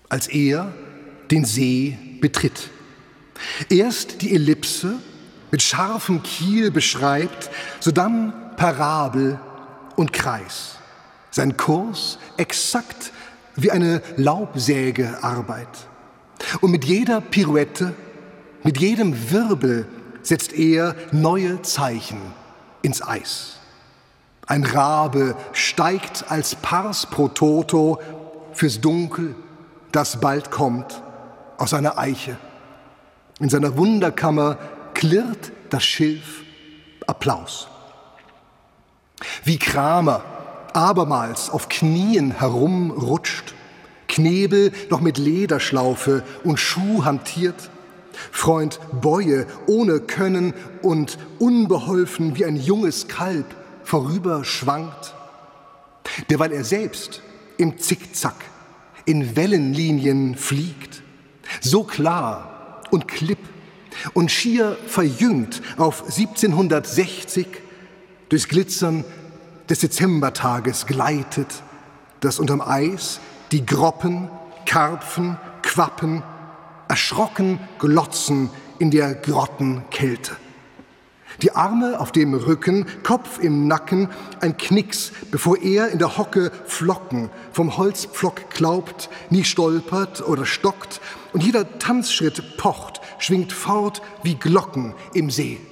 als er den See betritt. Erst die Ellipse mit scharfem Kiel beschreibt, sodann Parabel und Kreis. Sein Kurs exakt wie eine Laubsägearbeit. Und mit jeder Pirouette, mit jedem Wirbel setzt er neue Zeichen ins Eis. Ein Rabe steigt als Pars pro Toto fürs Dunkel, das bald kommt, aus seiner Eiche. In seiner Wunderkammer klirrt das Schilf Applaus. Wie Kramer abermals auf Knien herumrutscht, Knebel noch mit Lederschlaufe und Schuh hantiert, Freund Boye ohne Können und unbeholfen wie ein junges Kalb vorüber schwankt, derweil er selbst im Zickzack in Wellenlinien fliegt, so klar und klipp und schier verjüngt auf 1760 durchs Glitzern des Dezembertages gleitet, das unterm Eis die Groppen, Karpfen, Quappen erschrocken glotzen in der Grottenkälte. Die Arme auf dem Rücken, Kopf im Nacken, ein Knicks, bevor er in der Hocke Flocken vom Holzpflock klaubt, nie stolpert oder stockt und jeder Tanzschritt pocht, schwingt fort wie Glocken im See.